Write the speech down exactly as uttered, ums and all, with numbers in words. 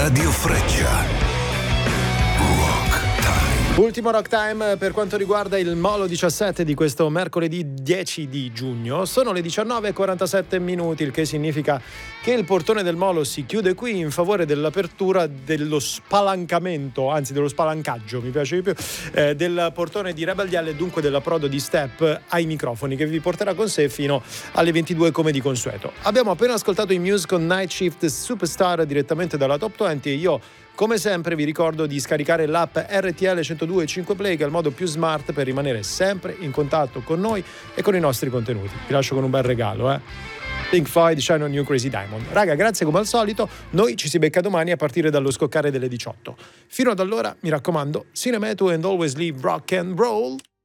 Radio Freccia. Ultimo Rock Time per quanto riguarda il Molo diciassette di questo mercoledì dieci di giugno. Sono le diciannove e quarantasette minuti, il che significa che il portone del Molo si chiude qui in favore dell'apertura dello spalancamento, anzi dello spalancaggio, mi piace di più, eh, del portone di Rebel Yell e dunque dell'approdo di Step ai microfoni, che vi porterà con sé fino alle ventidue come di consueto. Abbiamo appena ascoltato i Muse con Night Shift Superstar direttamente dalla Top venti e io, come sempre, vi ricordo di scaricare l'app R T L centodue e cinque Play, che è il modo più smart per rimanere sempre in contatto con noi e con i nostri contenuti. Vi lascio con un bel regalo, eh? Pink Floyd, Shine on You, Crazy Diamond. Raga, grazie come al solito. Noi ci si becca domani a partire dallo scoccare delle diciotto. Fino ad allora, mi raccomando, Cinemeto and always leave rock and roll.